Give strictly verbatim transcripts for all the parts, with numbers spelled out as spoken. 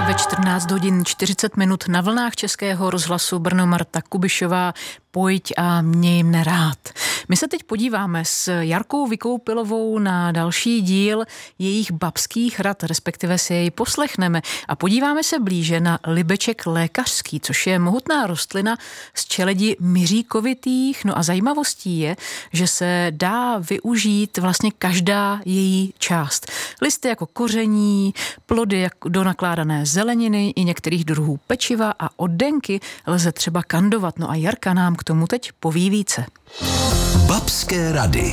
ve čtrnáct hodin čtyřicet minut na vlnách Českého rozhlasu Brno. Marta Kubišová, pojď a měj mne rád. My se teď podíváme s Jarkou Vykoupilovou na další díl jejich babských rad, respektive si jej poslechneme a podíváme se blíže na libeček lékařský, což je mohutná rostlina z čeledi myříkovitých. No a zajímavostí je, že se dá využít vlastně každá její část. Listy jako koření, plody jako do nakládané zeleniny i některých druhů pečiva a oddenky lze třeba kandovat. No a Jarka nám k tomu teď poví více. Babské rady.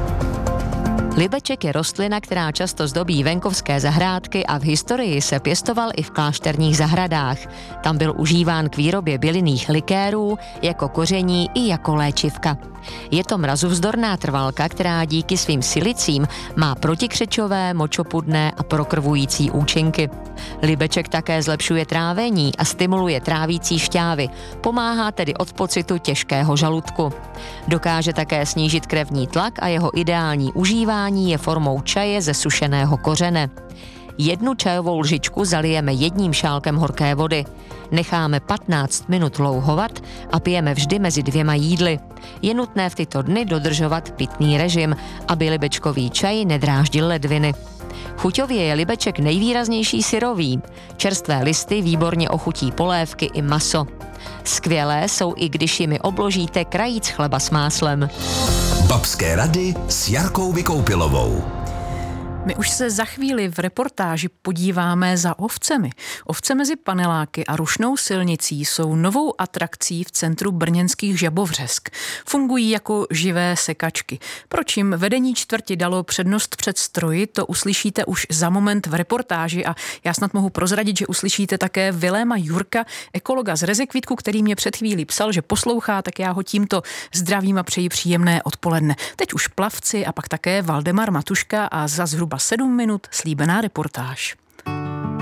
Libeček je rostlina, která často zdobí venkovské zahrádky a v historii se pěstoval i v klášterních zahradách. Tam byl užíván k výrobě bylinných likérů, jako koření i jako léčivka. Je to mrazuvzdorná trvalka, která díky svým silicím má protikřečové, močopudné a prokrvující účinky. Libeček také zlepšuje trávení a stimuluje trávící šťávy, pomáhá tedy od pocitu těžkého žaludku. Dokáže také snížit krevní tlak a jeho ideální užívání je formou čaje ze sušeného kořene. Jednu čajovou lžičku zalijeme jedním šálkem horké vody. Necháme patnáct minut louhovat a pijeme vždy mezi dvěma jídly. Je nutné v tyto dny dodržovat pitný režim, aby libečkový čaj nedráždil ledviny. Chuťově je libeček nejvýraznější syrový. Čerstvé listy výborně ochutí polévky i maso. Skvělé jsou i když jimi obložíte krajíc chleba s máslem. Babské rady s Jarkou Vykoupilovou. My už se za chvíli v reportáži podíváme za ovcemi. Ovce mezi paneláky a Rušnou silnicí jsou novou atrakcí v centru brněnských Žabovřesk. Fungují jako živé sekačky. Proč jim vedení čtvrti dalo přednost před stroji, to uslyšíte už za moment v reportáži a já snad mohu prozradit, že uslyšíte také Viléma Jurka, ekologa z Rezekvitku, který mě před chvílí psal, že poslouchá, tak já ho tímto zdravím a přeji příjemné odpoledne. Teď už plavci a pak také Valdemar Matuška a za zhruba sedm minut slíbená reportáž.